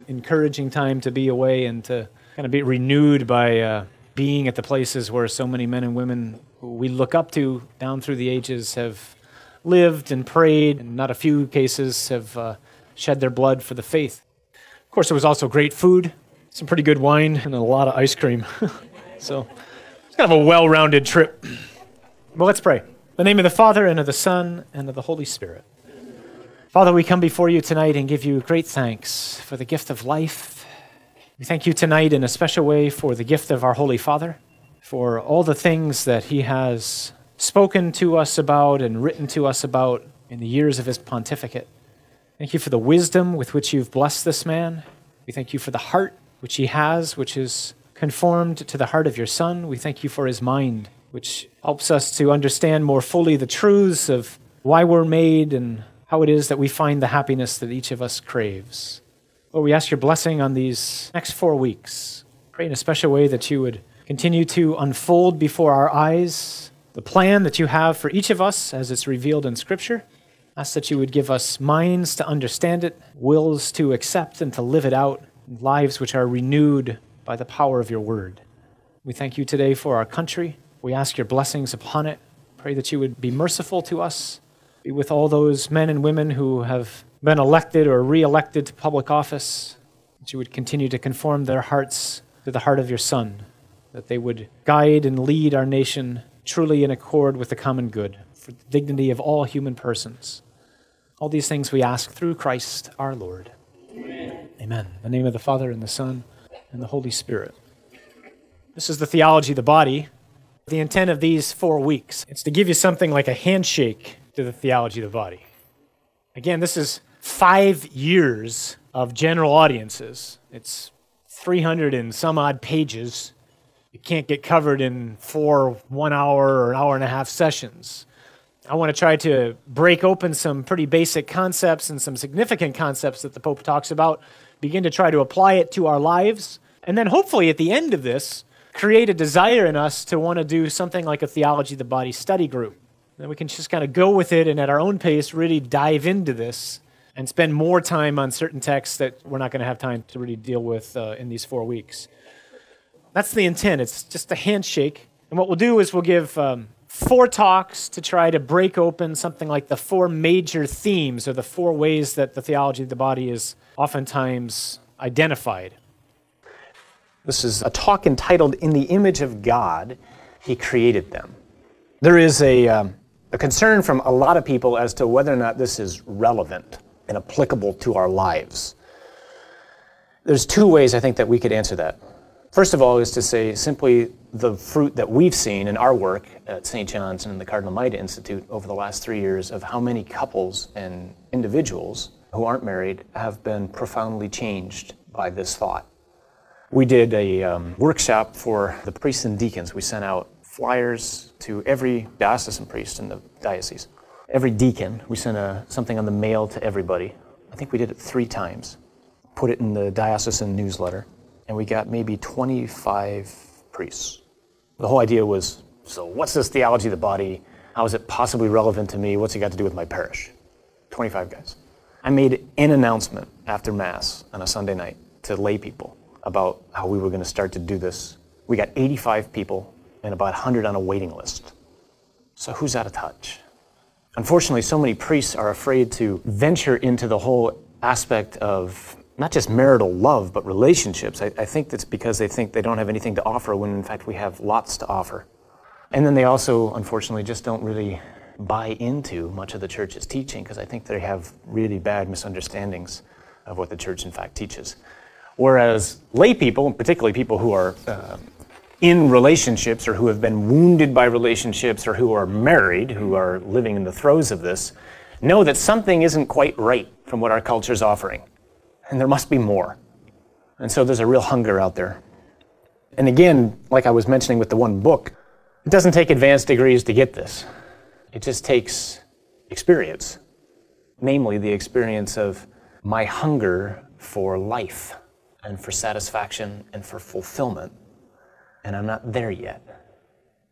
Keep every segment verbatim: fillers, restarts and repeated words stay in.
encouraging time to be away and to kind of be renewed by uh, being at the places where so many men and women who we look up to down through the ages have lived and prayed, and not a few cases have uh, shed their blood for the faith. Of course, there was also great food, some pretty good wine, and a lot of ice cream. So it's kind of a well-rounded trip. Well, let's pray. In the name of the Father, and of the Son, and of the Holy Spirit. Father, we come before you tonight and give you great thanks for the gift of life. We thank you tonight in a special way for the gift of our Holy Father, for all the things that he has spoken to us about and written to us about in the years of his pontificate. Thank you for the wisdom with which you've blessed this man. We thank you for the heart which he has, which is conformed to the heart of your Son. We thank you for his mind, which helps us to understand more fully the truths of why we're made and how it is that we find the happiness that each of us craves. Lord, we ask your blessing on these next four weeks. Pray in a special way that you would continue to unfold before our eyes the plan that you have for each of us as it's revealed in Scripture. Ask that you would give us minds to understand it, wills to accept and to live it out, lives which are renewed by the power of your word. We thank you today for our country. We ask your blessings upon it. Pray that you would be merciful to us. Be with all those men and women who have been elected or re-elected to public office. That you would continue to conform their hearts to the heart of your Son. That they would guide and lead our nation truly in accord with the common good, for the dignity of all human persons. All these things we ask through Christ our Lord. Amen. Amen. In the name of the Father, and the Son, and the Holy Spirit. This is the theology of the body. The intent of these four weeks, it's to give you something like a handshake to the theology of the body. Again, this is five years of general audiences. It's three hundred and some odd pages. It can't get covered in four one-hour or an hour and a half sessions. I want to try to break open some pretty basic concepts and some significant concepts that the Pope talks about, begin to try to apply it to our lives, and then hopefully at the end of this, create a desire in us to want to do something like a Theology of the Body study group. Then we can just kind of go with it and at our own pace really dive into this and spend more time on certain texts that we're not going to have time to really deal with uh, in these four weeks. That's the intent. It's just a handshake. And what we'll do is we'll give um, four talks to try to break open something like the four major themes or the four ways that the theology of the body is oftentimes identified. This is a talk entitled, "In the Image of God, He Created Them." There is a, um, a concern from a lot of people as to whether or not this is relevant and applicable to our lives. There's two ways I think that we could answer that. First of all is to say simply the fruit that we've seen in our work at Saint John's and the Cardinal Maida Institute over the last three years of how many couples and individuals who aren't married have been profoundly changed by this thought. We did a um, workshop for the priests and deacons. We sent out flyers to every diocesan priest in the diocese. Every deacon, we sent a, something on the mail to everybody. I think we did it three times. Put it in the diocesan newsletter. And we got maybe twenty-five priests. The whole idea was, so what's this theology of the body? How is it possibly relevant to me? What's it got to do with my parish? twenty-five guys. I made an announcement after Mass on a Sunday night to lay people about how we were going to start to do this. We got eighty-five people and about one hundred on a waiting list. So who's out of touch? Unfortunately, so many priests are afraid to venture into the whole aspect of not just marital love, but relationships. I, I think that's because they think they don't have anything to offer when in fact we have lots to offer. And then they also, unfortunately, just don't really buy into much of the church's teaching because I think they have really bad misunderstandings of what the church in fact teaches. Whereas lay people, particularly people who are uh, in relationships or who have been wounded by relationships or who are married, who are living in the throes of this, know that something isn't quite right from what our culture is offering. And there must be more. And so there's a real hunger out there. And again, like I was mentioning with the one book, it doesn't take advanced degrees to get this. It just takes experience. Namely, the experience of my hunger for life and for satisfaction and for fulfillment. And I'm not there yet.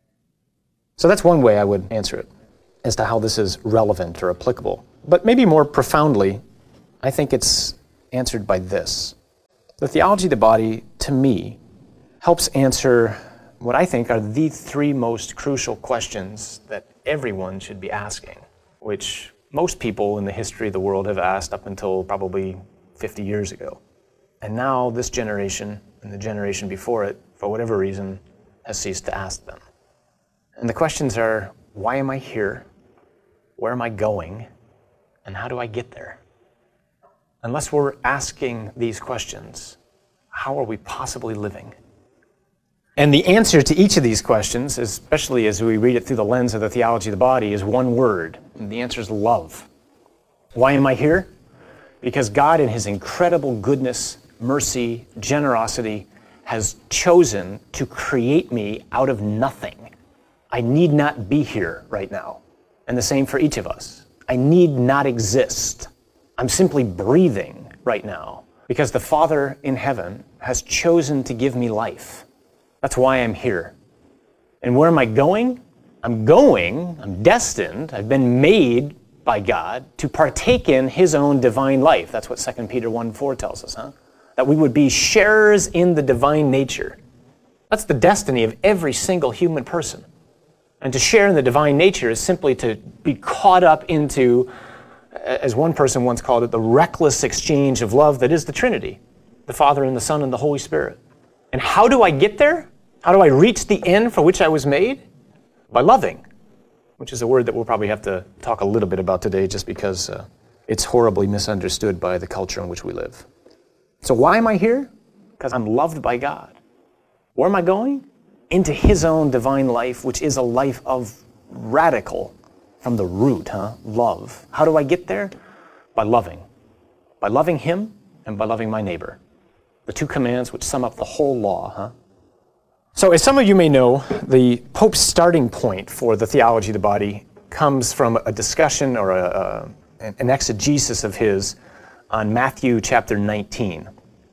So that's one way I would answer it, as to how this is relevant or applicable. But maybe more profoundly, I think it's answered by this. The theology of the body, to me, helps answer what I think are the three most crucial questions that everyone should be asking, which most people in the history of the world have asked up until probably fifty years ago. And now this generation and the generation before it, for whatever reason, has ceased to ask them. And the questions are, why am I here? Where am I going? And how do I get there? Unless we're asking these questions, how are we possibly living? And the answer to each of these questions, especially as we read it through the lens of the theology of the body, is one word. And the answer is love. Why am I here? Because God, in his incredible goodness, mercy, generosity, has chosen to create me out of nothing. I need not be here right now. And the same for each of us. I need not exist. I'm simply breathing right now because the Father in heaven has chosen to give me life. That's why I'm here. And where am I going? I'm going, I'm destined, I've been made by God to partake in his own divine life. That's what Second Peter one four tells us, huh? That we would be sharers in the divine nature. That's the destiny of every single human person. And to share in the divine nature is simply to be caught up into, as one person once called it, the reckless exchange of love that is the Trinity, the Father and the Son and the Holy Spirit. And how do I get there? How do I reach the end for which I was made? By loving, which is a word that we'll probably have to talk a little bit about today just because uh, it's horribly misunderstood by the culture in which we live. So why am I here? Because I'm loved by God. Where am I going? Into his own divine life, which is a life of radical, from the root, huh? Love. How do I get there? By loving. By loving him and by loving my neighbor. The two commands which sum up the whole law, huh? So as some of you may know, the Pope's starting point for the theology of the body comes from a discussion or a, a, an exegesis of his on Matthew chapter nineteen.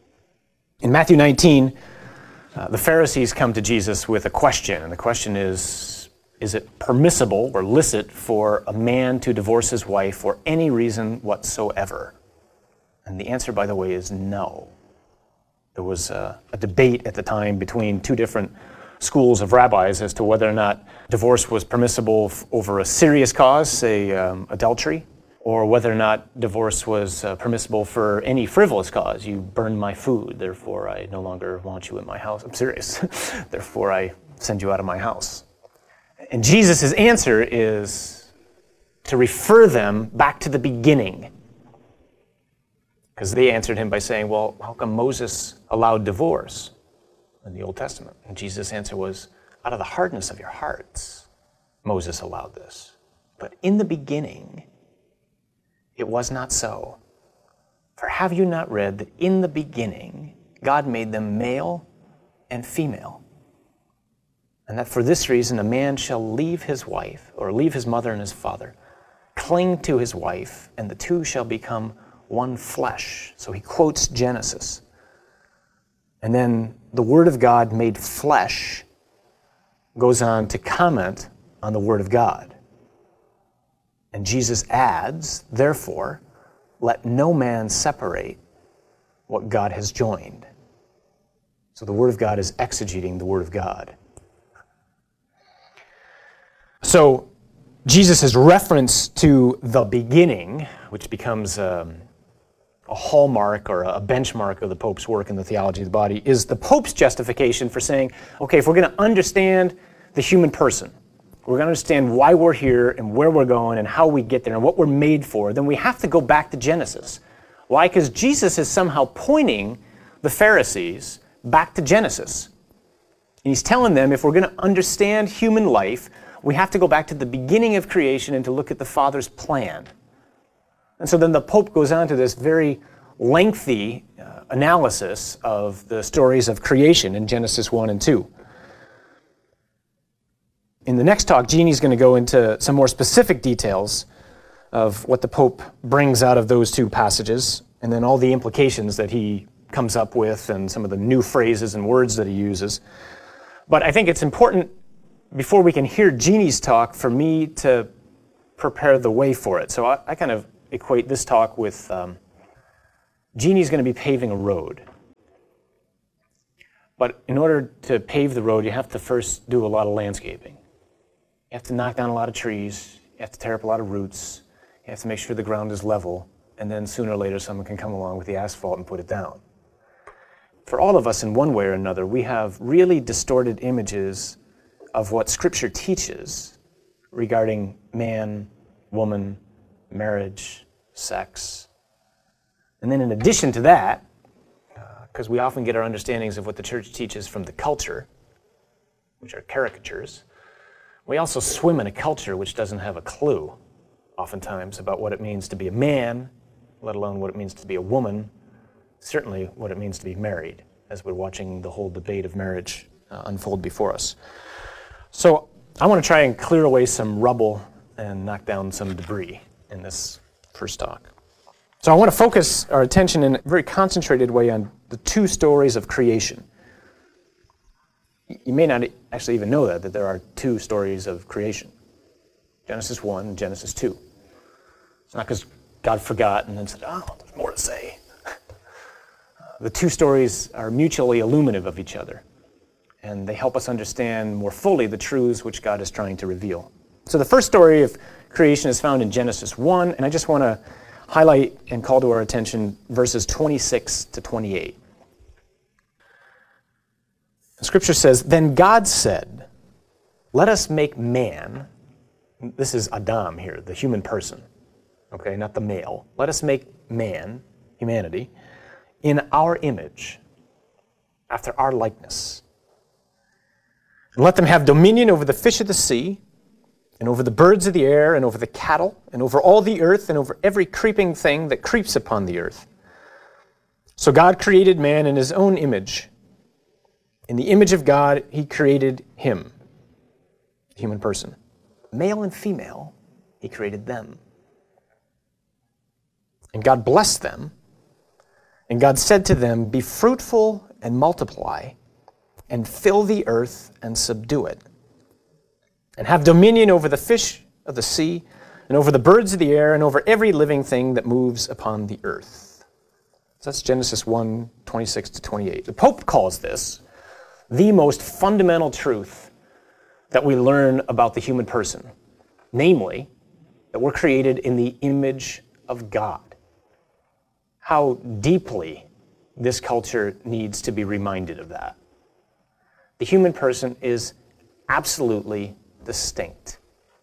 In Matthew nineteen, uh, the Pharisees come to Jesus with a question, and the question is, is it permissible or licit for a man to divorce his wife for any reason whatsoever? And the answer, by the way, is no. There was a, a debate at the time between two different schools of rabbis as to whether or not divorce was permissible f- over a serious cause, say um, adultery, or whether or not divorce was uh, permissible for any frivolous cause. You burned my food, therefore I no longer want you in my house. I'm serious. Therefore I send you out of my house. And Jesus' answer is to refer them back to the beginning. Because they answered him by saying, well, how come Moses allowed divorce in the Old Testament? And Jesus' answer was, out of the hardness of your hearts, Moses allowed this. But in the beginning, it was not so. For have you not read that in the beginning, God made them male and female? And that for this reason, a man shall leave his wife, or leave his mother and his father, cling to his wife, and the two shall become one flesh. So he quotes Genesis. And then the Word of God made flesh goes on to comment on the Word of God. And Jesus adds, therefore, let no man separate what God has joined. So the Word of God is exegeting the Word of God. So Jesus' reference to the beginning, which becomes um, a hallmark or a benchmark of the Pope's work in the theology of the body, is the Pope's justification for saying, okay, if we're going to understand the human person, we're going to understand why we're here and where we're going and how we get there and what we're made for, then we have to go back to Genesis. Why? Because Jesus is somehow pointing the Pharisees back to Genesis. And he's telling them if we're going to understand human life, we have to go back to the beginning of creation and to look at the Father's plan. And so then the Pope goes on to this very lengthy uh, analysis of the stories of creation in Genesis one and two. In the next talk, Jeannie's going to go into some more specific details of what the Pope brings out of those two passages, and then all the implications that he comes up with and some of the new phrases and words that he uses. But I think it's important, before we can hear Jeannie's talk, for me to prepare the way for it. So I, I kind of equate this talk with um, Jeannie's going to be paving a road. But in order to pave the road, you have to first do a lot of landscaping. You have to knock down a lot of trees. You have to tear up a lot of roots. You have to make sure the ground is level. And then sooner or later, someone can come along with the asphalt and put it down. For all of us, in one way or another, we have really distorted images of what Scripture teaches regarding man, woman, marriage, sex. And then in addition to that, because uh, we often get our understandings of what the church teaches from the culture, which are caricatures, we also swim in a culture which doesn't have a clue, oftentimes, about what it means to be a man, let alone what it means to be a woman, certainly what it means to be married, as we're watching the whole debate of marriage uh, unfold before us. So I want to try and clear away some rubble and knock down some debris in this first talk. So I want to focus our attention in a very concentrated way on the two stories of creation. You may not actually even know that, that there are two stories of creation. Genesis one and Genesis two. It's not because God forgot and then said, oh, there's more to say. The two stories are mutually illuminative of each other, and they help us understand more fully the truths which God is trying to reveal. So the first story of creation is found in Genesis one, and I just want to highlight and call to our attention verses twenty-six to twenty-eight. The Scripture says, "Then God said, 'Let us make man,'" this is Adam here, the human person, okay, not the male. "Let us make man," humanity, "in our image, after our likeness. And let them have dominion over the fish of the sea, and over the birds of the air, and over the cattle, and over all the earth, and over every creeping thing that creeps upon the earth." So God created man in his own image. In the image of God, he created him, the human person. Male and female, he created them. And God blessed them. And God said to them, "Be fruitful and multiply, and fill the earth and subdue it, and have dominion over the fish of the sea, and over the birds of the air, and over every living thing that moves upon the earth." So that's Genesis one, twenty-six to twenty-eight. The Pope calls this the most fundamental truth that we learn about the human person, namely, that we're created in the image of God. How deeply this culture needs to be reminded of that. The human person is absolutely distinct.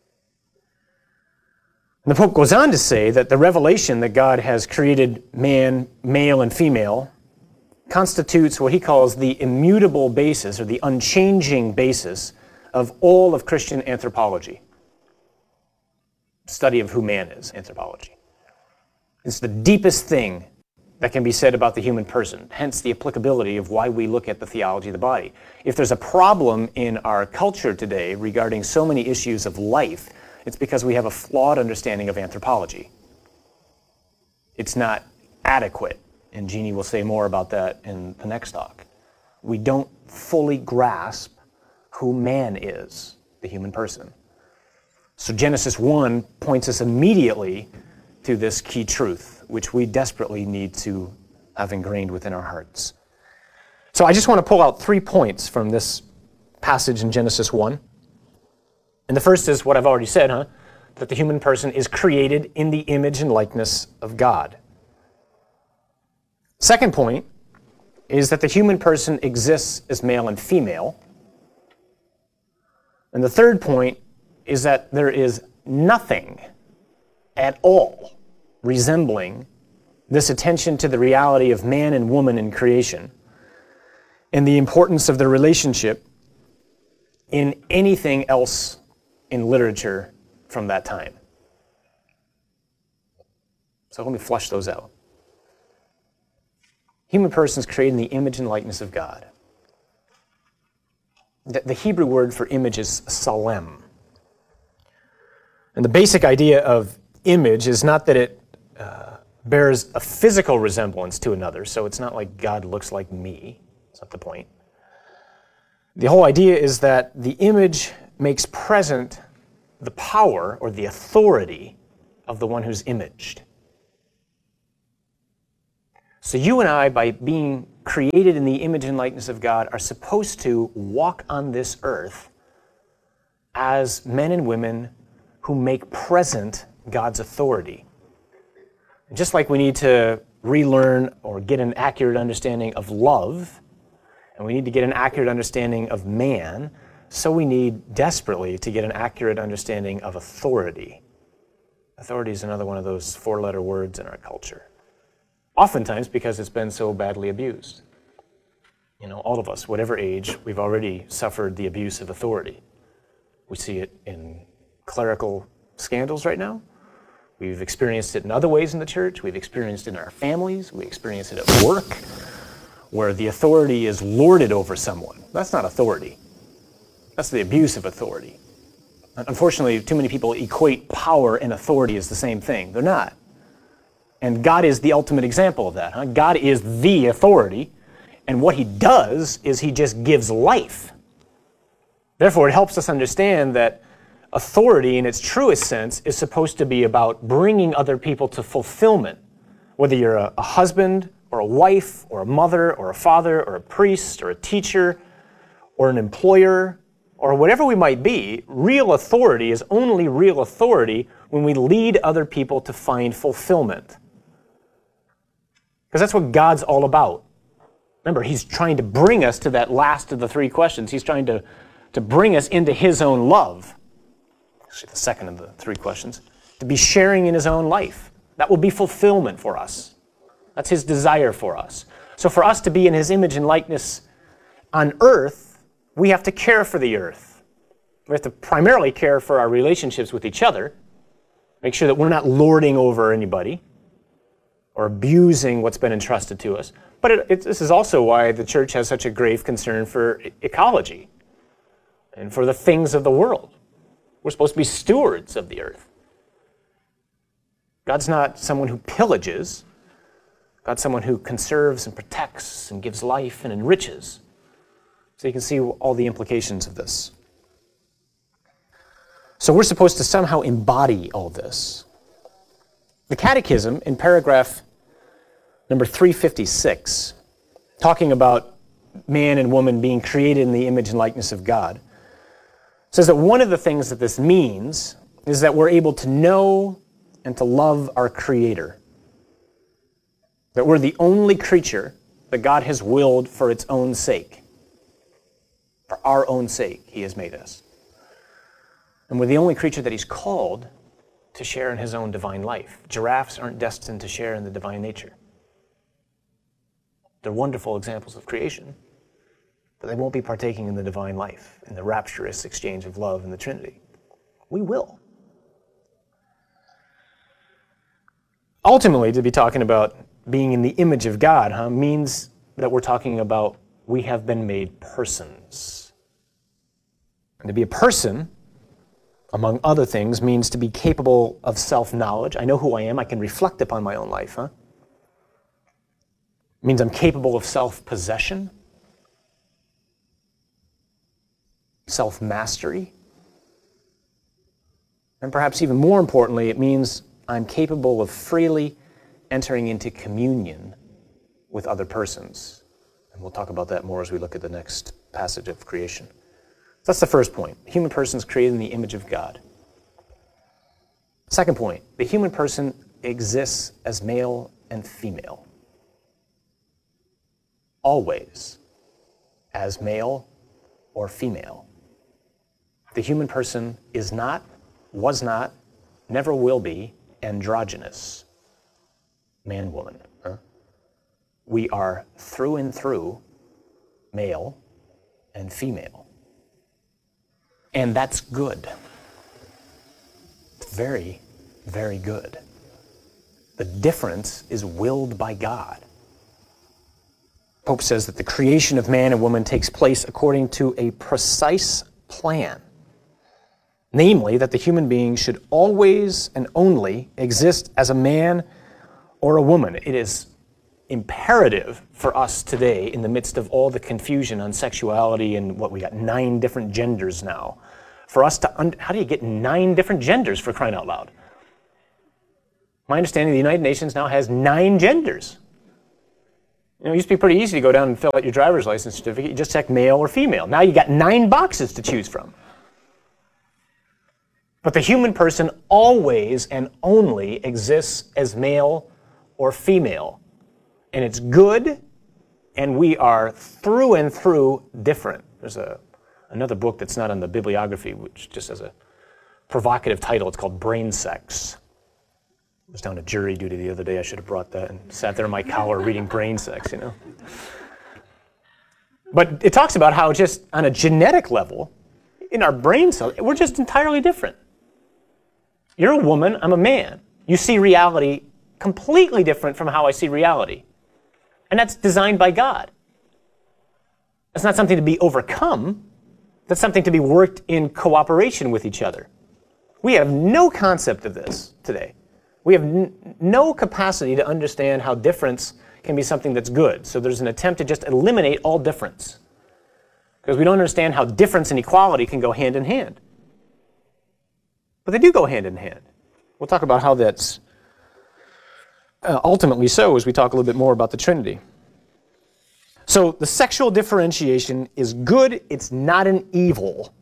And the Pope goes on to say that the revelation that God has created man, male and female, constitutes what he calls the immutable basis, or the unchanging basis, of all of Christian anthropology. Study of who man is, anthropology. It's the deepest thing that can be said about the human person, hence the applicability of why we look at the theology of the body. If there's a problem in our culture today regarding so many issues of life, it's because we have a flawed understanding of anthropology. It's not adequate, and Jeannie will say more about that in the next talk. We don't fully grasp who man is, the human person. So Genesis one points us immediately to this key truth, which we desperately need to have ingrained within our hearts. So I just want to pull out three points from this passage in Genesis one. And the first is what I've already said, huh? That the human person is created in the image and likeness of God. Second point is that the human person exists as male and female. And the third point is that there is nothing at all resembling this attention to the reality of man and woman in creation and the importance of their relationship in anything else in literature from that time. So let me flush those out. Human person is created in the image and likeness of God. The, the Hebrew word for image is salem. And the basic idea of image is not that it uh, bears a physical resemblance to another, so it's not like God looks like me. That's not the point. The whole idea is that the image makes present the power or the authority of the one who's imaged. So you and I, by being created in the image and likeness of God, are supposed to walk on this earth as men and women who make present God's authority. And just like we need to relearn or get an accurate understanding of love, and we need to get an accurate understanding of man, so we need desperately to get an accurate understanding of authority. Authority is another one of those four-letter words in our culture. Oftentimes because it's been so badly abused. You know, all of us, whatever age, we've already suffered the abuse of authority. We see it in clerical scandals right now. We've experienced it in other ways in the church. We've experienced it in our families. We experience it at work, where the authority is lorded over someone. That's not authority. That's the abuse of authority. Unfortunately, too many people equate power and authority as the same thing. They're not. And God is the ultimate example of that. Huh? God is the authority, and what he does is he just gives life. Therefore, it helps us understand that authority in its truest sense is supposed to be about bringing other people to fulfillment. Whether you're a, a husband or a wife or a mother or a father or a priest or a teacher or an employer or whatever we might be, real authority is only real authority when we lead other people to find fulfillment. Because that's what God's all about. Remember, he's trying to bring us to that last of the three questions. He's trying to, to bring us into his own love. Actually, the second of the three questions. To be sharing in his own life. That will be fulfillment for us. That's his desire for us. So for us to be in his image and likeness on earth, we have to care for the earth. We have to primarily care for our relationships with each other. Make sure that we're not lording over anybody or abusing what's been entrusted to us. But it, it, this is also why the church has such a grave concern for ecology and for the things of the world. We're supposed to be stewards of the earth. God's not someone who pillages. God's someone who conserves and protects and gives life and enriches. So you can see all the implications of this. So we're supposed to somehow embody all this. The Catechism, in paragraph number three fifty-six, talking about man and woman being created in the image and likeness of God, says that one of the things that this means is that we're able to know and to love our Creator. That we're the only creature that God has willed for its own sake. For our own sake, he has made us. And we're the only creature that he's called to share in his own divine life. Giraffes aren't destined to share in the divine nature. They're wonderful examples of creation, but they won't be partaking in the divine life, in the rapturous exchange of love in the Trinity. We will. Ultimately, to be talking about being in the image of God, huh, means that we're talking about we have been made persons. And to be a person, among other things, means to be capable of self-knowledge. I know who I am. I can reflect upon my own life. Huh? It means I'm capable of self-possession, self-mastery. And perhaps even more importantly, it means I'm capable of freely entering into communion with other persons. And we'll talk about that more as we look at the next passage of creation. That's the first point. The human person is created in the image of God. Second point, the human person exists as male and female. Always as male or female. The human person is not, was not, never will be androgynous. Man, woman. Huh? We are through and through male and female. And that's good. It's very, very good. The difference is willed by God. Pope says that the creation of man and woman takes place according to a precise plan. Namely, that the human being should always and only exist as a man or a woman. It is imperative for us today, in the midst of all the confusion on sexuality and what we got, nine different genders now, for us to, un- how do you get nine different genders, for crying out loud? My understanding, the United Nations now has nine genders. You know, it used to be pretty easy to go down and fill out your driver's license certificate. You just check male or female. Now you got nine boxes to choose from. But the human person always and only exists as male or female. And it's good, and we are through and through different. There's a another book that's not on the bibliography, which just has a provocative title. It's called Brain Sex. I was down to jury duty the other day. I should have brought that and sat there in my collar reading Brain Sex, you know. But it talks about how just on a genetic level, in our brain cells, we're just entirely different. You're a woman, I'm a man. You see reality completely different from how I see reality. And that's designed by God. That's not something to be overcome. That's something to be worked in cooperation with each other. We have no concept of this today. We have n- no capacity to understand how difference can be something that's good. So there's an attempt to just eliminate all difference. Because we don't understand how difference and equality can go hand in hand. But they do go hand in hand. We'll talk about how that's uh, ultimately so as we talk a little bit more about the Trinity. So the sexual differentiation is good, it's not an evil.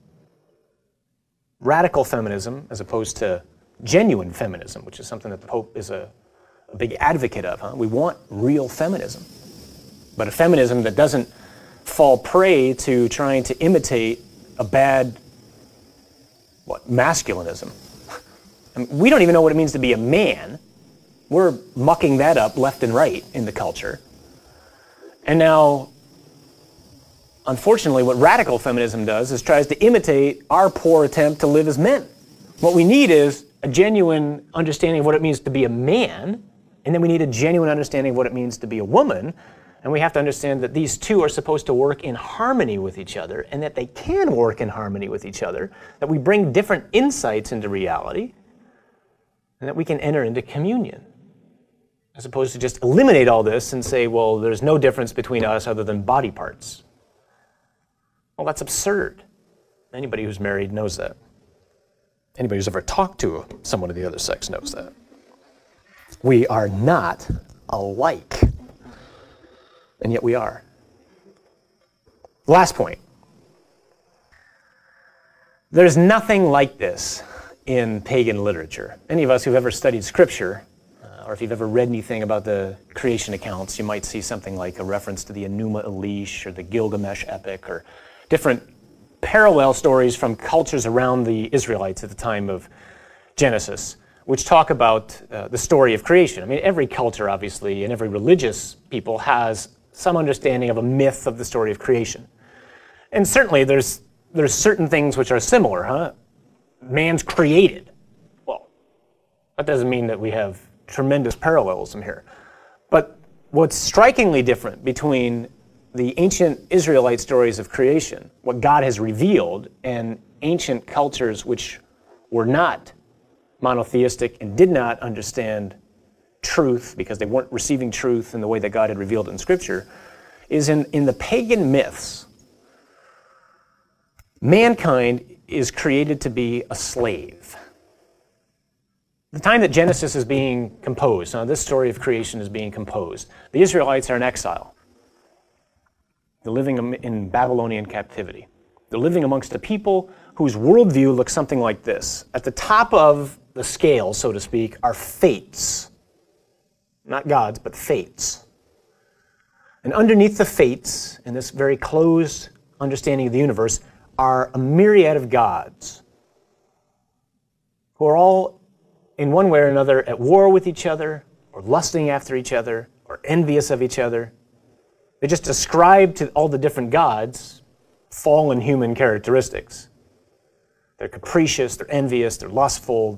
Radical feminism, as opposed to genuine feminism, which is something that the Pope is a, a big advocate of. Huh? We want real feminism. But a feminism that doesn't fall prey to trying to imitate a bad what, masculinism. I mean, we don't even know what it means to be a man. We're mucking that up left and right in the culture. And now, unfortunately, what radical feminism does is tries to imitate our poor attempt to live as men. What we need is a genuine understanding of what it means to be a man, and then we need a genuine understanding of what it means to be a woman, and we have to understand that these two are supposed to work in harmony with each other, and that they can work in harmony with each other, that we bring different insights into reality, and that we can enter into communion. As opposed to just eliminate all this and say, well, there's no difference between us other than body parts. Well, that's absurd. Anybody who's married knows that. Anybody who's ever talked to someone of the other sex knows that. We are not alike. And yet we are. Last point. There's nothing like this in pagan literature. Any of us who've ever studied Scripture, uh, or if you've ever read anything about the creation accounts, you might see something like a reference to the Enuma Elish or the Gilgamesh epic, or different parallel stories from cultures around the Israelites at the time of Genesis, which talk about uh, the story of creation. I mean, every culture, obviously, and every religious people has some understanding of a myth of the story of creation. And certainly there's there's certain things which are similar, huh? Man's created. Well, that doesn't mean that we have tremendous parallelism here. But what's strikingly different between the ancient Israelite stories of creation, what God has revealed, and ancient cultures which were not monotheistic and did not understand truth because they weren't receiving truth in the way that God had revealed it in Scripture, is in, in the pagan myths, mankind is created to be a slave. The time that Genesis is being composed, now this story of creation is being composed, the Israelites are in exile. They're living in Babylonian captivity. They're living amongst a people whose worldview looks something like this. At the top of the scale, so to speak, are fates. Not gods, but fates. And underneath the fates, in this very closed understanding of the universe, are a myriad of gods who are all, in one way or another, at war with each other, or lusting after each other, or envious of each other. They just ascribe to all the different gods fallen human characteristics. They're capricious, they're envious, they're lustful,